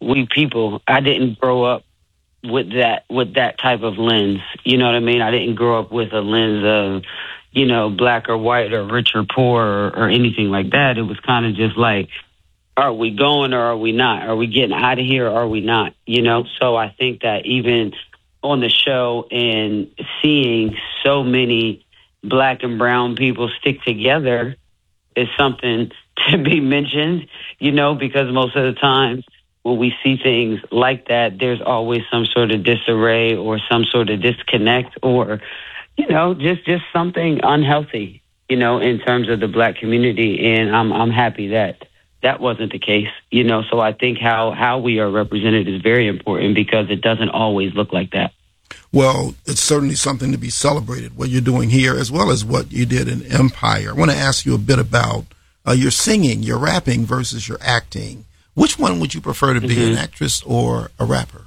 we people. I didn't grow up with that type of lens. You know what I mean? I didn't grow up with a lens of, black or white or rich or poor or anything like that. It was kind of just like, are we going or are we not? Are we getting out of here or are we not? So I think that even on the show and seeing so many black and brown people stick together is something to be mentioned, because most of the time when we see things like that, there's always some sort of disarray or some sort of disconnect or, just something unhealthy, in terms of the black community. And I'm happy that that wasn't the case, so I think how we are represented is very important because it doesn't always look like that. Well, it's certainly something to be celebrated, what you're doing here, as well as what you did in Empire. I want to ask you a bit about your singing, your rapping versus your acting. Which one would you prefer to be, an actress or a rapper?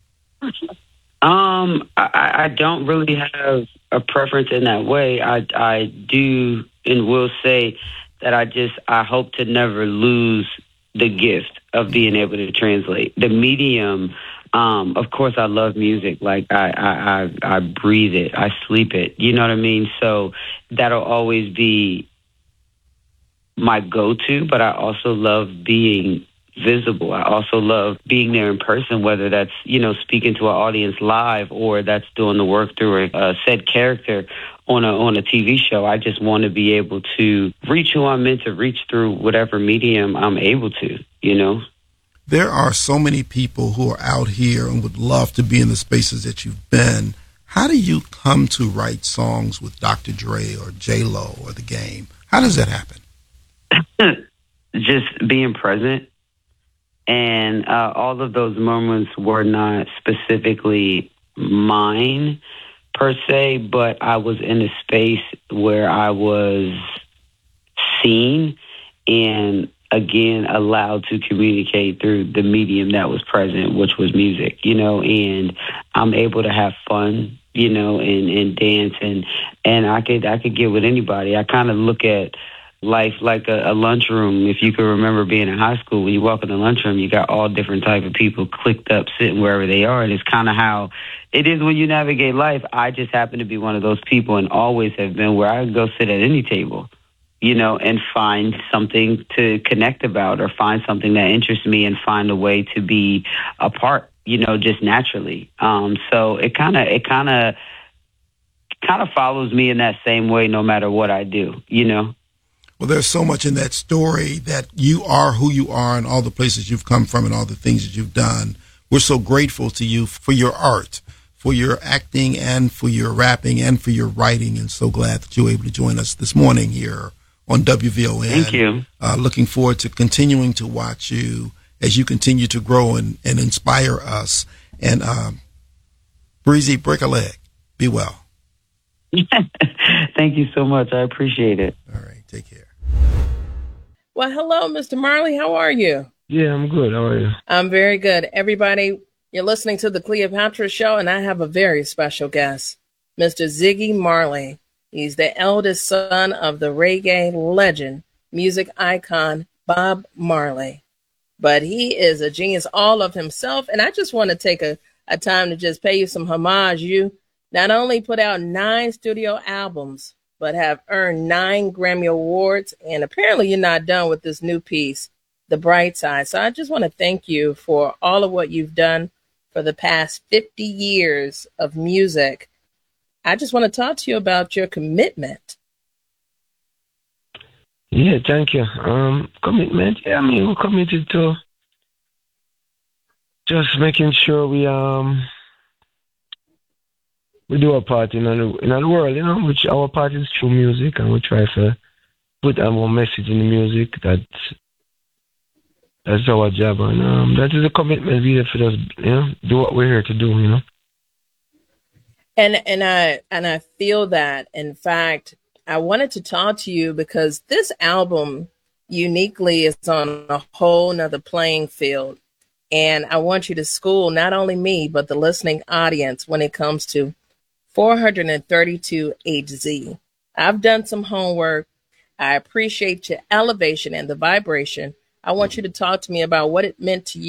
I don't really have a preference in that way. I do and will say that I hope to never lose the gift of being able to translate. The medium, of course, I love music. Like I breathe it, I sleep it. You know what I mean? So that'll always be my go-to, but I also love being visible. I also love being there in person, whether that's, speaking to an audience live or that's doing the work through a said character on a TV show. I just want to be able to reach who I'm meant to reach through whatever medium I'm able to. There are so many people who are out here and would love to be in the spaces that you've been. How do you come to write songs with Dr. Dre or J-Lo or The Game? How does that happen? Just being present. And all of those moments were not specifically mine per se, but I was in a space where I was seen and, again, allowed to communicate through the medium that was present, which was music, and I'm able to have fun, and dance and I could get with anybody. I kind of look at life like a lunchroom. If you can remember being in high school, when you walk in the lunchroom, you got all different type of people clicked up, sitting wherever they are. And it's kind of how it is when you navigate life. I just happen to be one of those people and always have been where I can go sit at any table, and find something to connect about or find something that interests me and find a way to be a part, just naturally. So it kind of follows me in that same way no matter what I do, Well, there's so much in that story that you are who you are and all the places you've come from and all the things that you've done. We're so grateful to you for your art, for your acting and for your rapping and for your writing, and so glad that you were able to join us this morning here on WVON. Thank you. Looking forward to continuing to watch you as you continue to grow and inspire us. And Breezy, break a leg. Be well. Thank you so much. I appreciate it. All right. Take care. Well, hello, Mr. Marley. How are you? Yeah, I'm good. How are you? I'm very good. Everybody, you're listening to the Cleopatra Show, and I have a very special guest, Mr. Ziggy Marley. He's the eldest son of the reggae legend, music icon, Bob Marley. But he is a genius all of himself, and I just want to take a time to just pay you some homage. You not only put out 9 studio albums, but have earned 9 Grammy Awards. And apparently you're not done with this new piece, The Bright Side. So I just want to thank you for all of what you've done for the past 50 years of music. I just want to talk to you about your commitment. Yeah, thank you. Commitment. Yeah, we're committed to just making sure we do our part in the world, which our part is through music, and we try to put our message in the music. That's our job, and that is a commitment we have to just, do what we're here to do, And I feel that. In fact, I wanted to talk to you because this album uniquely is on a whole nother playing field, and I want you to school not only me but the listening audience when it comes to 432 HZ. I've done some homework. I appreciate your elevation and the vibration. I want you to talk to me about what it meant to you